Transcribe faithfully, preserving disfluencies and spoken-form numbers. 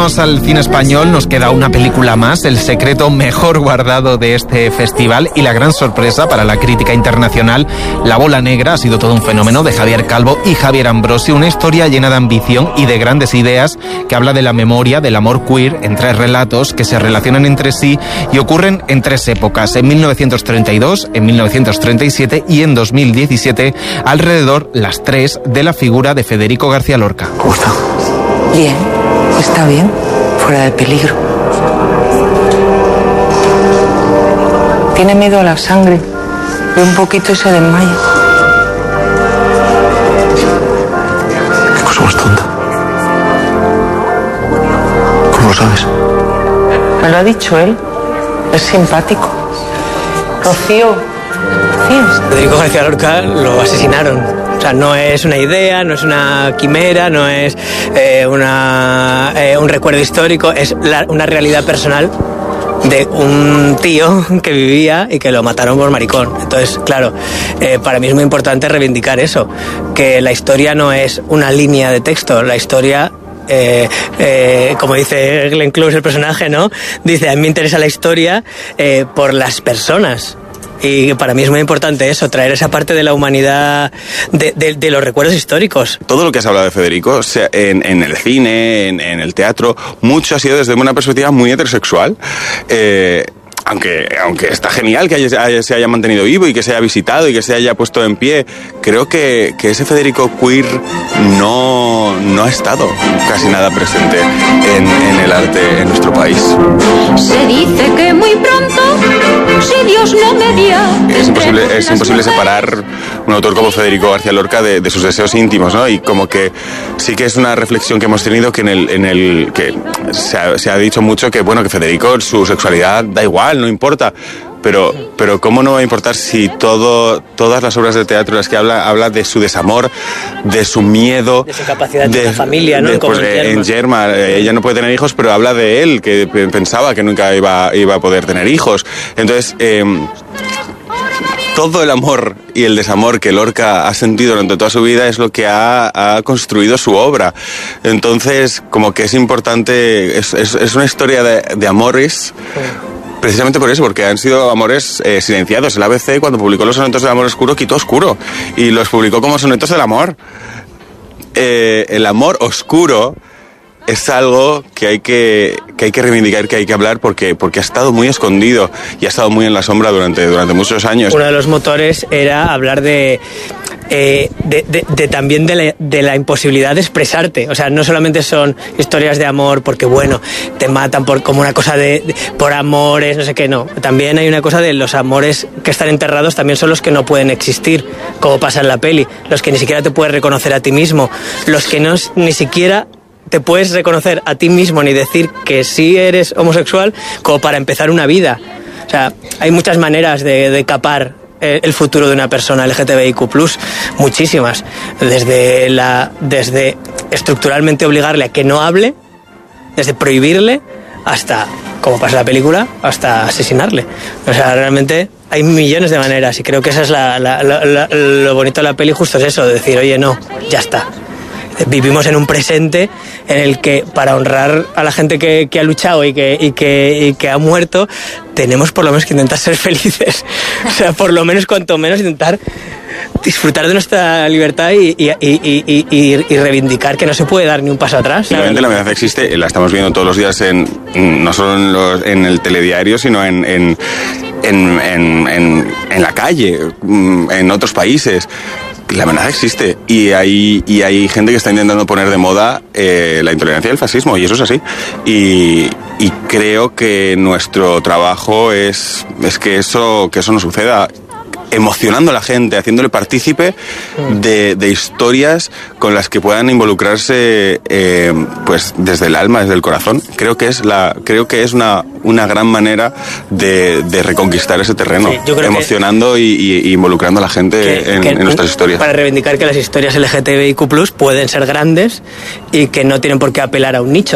volvemos al cine español, nos queda una película más, el secreto mejor guardado de este festival y la gran sorpresa para la crítica internacional, La bola negra, ha sido todo un fenómeno, de Javier Calvo y Javier Ambrosio, una historia llena de ambición y de grandes ideas que habla de la memoria, del amor queer, en tres relatos que se relacionan entre sí y ocurren en tres épocas, en mil novecientos treinta y dos, en mil novecientos treinta y siete y en dos mil diecisiete, alrededor, las tres, de la figura de Federico García Lorca. ¿Cómo está? Bien, está bien, fuera de peligro. Tiene miedo a la sangre, ve un poquito y se desmaya. Qué cosa más tonta. ¿Cómo lo sabes? Me lo ha dicho él, es simpático. Rocío, Rocío. Federico García Lorca lo asesinaron. O sea, no es una idea, no es una quimera, no es eh, una, eh, un recuerdo histórico, es la, una realidad personal de un tío que vivía y que lo mataron por maricón. Entonces, claro, eh, para mí es muy importante reivindicar eso, que la historia no es una línea de texto, la historia... Eh, eh, como dice Glenn Close, el personaje, ¿no? Dice, a mí me interesa la historia eh, por las personas. Y para mí es muy importante eso, traer esa parte de la humanidad, de, de, de los recuerdos históricos. Todo lo que has hablado de Federico, o sea, en, en el cine, en, en el teatro, mucho ha sido desde una perspectiva muy heterosexual. Eh, Aunque, aunque está genial que haya, se haya mantenido vivo y que se haya visitado y que se haya puesto en pie, creo que, que ese Federico queer no, no ha estado casi nada presente en, en el arte en nuestro país. Se dice que muy pronto, si Dios no media... Es imposible, es imposible separar un autor como Federico García Lorca de, de sus deseos íntimos, ¿no? Y como que sí que es una reflexión que hemos tenido que en el, en el que se ha, se ha dicho mucho que, bueno, que Federico, su sexualidad da igual, no importa, pero, pero ¿cómo no va a importar si todo, todas las obras de teatro en las que habla, habla de su desamor, de su miedo, de su capacidad de, de la familia, ¿no? De, como pues, en Yerma, ella no puede tener hijos, pero habla de él, que pensaba que nunca iba, iba a poder tener hijos. Entonces, eh, todo el amor y el desamor que Lorca ha sentido durante toda su vida es lo que ha, ha construido su obra. Entonces, como que es importante, es, es, es una historia de, de amores. Precisamente por eso, porque han sido amores eh, silenciados. El A B C, cuando publicó los sonetos del amor oscuro, quitó oscuro y los publicó como sonetos del amor. Eh, el amor oscuro es algo que hay que, que hay que reivindicar, que hay que hablar, porque, porque ha estado muy escondido y ha estado muy en la sombra durante, durante muchos años. Uno de los motores era hablar de... Eh, de, de, de también de la, de la imposibilidad de expresarte. O sea, no solamente son historias de amor porque, bueno, te matan por como una cosa de, de por amores, no sé qué, no. También hay una cosa de los amores que están enterrados, también son los que no pueden existir, como pasa en la peli. Los que ni siquiera te puedes reconocer a ti mismo. Los que no ni siquiera te puedes reconocer a ti mismo ni decir que sí eres homosexual como para empezar una vida. O sea, hay muchas maneras de, de capar el futuro de una persona L G T B I Q plus, muchísimas, desde la desde estructuralmente obligarle a que no hable, desde prohibirle hasta, como pasa en la película, hasta asesinarle. O sea, realmente hay millones de maneras y creo que esa es la, la, la, la, lo bonito de la peli, justo es eso, de decir, oye, no, ya está. Vivimos en un presente en el que, para honrar a la gente que, que ha luchado y que, y, que, y que ha muerto, tenemos por lo menos que intentar ser felices. O sea, por lo menos, cuanto menos, intentar disfrutar de nuestra libertad y, y, y, y, y, y reivindicar que no se puede dar ni un paso atrás. Realmente la amenaza existe, la estamos viendo todos los días, en, no solo en, los, en el telediario, sino en, en, en, en, en, en la calle, en otros países. La amenaza existe y hay, y hay gente que está intentando poner de moda eh, la intolerancia y el fascismo, y eso es así. Y, y creo que nuestro trabajo es, es que, eso, que eso no suceda, emocionando a la gente, haciéndole partícipe de, de historias con las que puedan involucrarse eh, pues desde el alma, desde el corazón. Creo que es la creo que es una, una gran manera de, de reconquistar ese terreno, sí, emocionando y, y, y involucrando a la gente que, en, que, en nuestras historias. Para reivindicar que las historias L G T B I Q plus pueden ser grandes y que no tienen por qué apelar a un nicho.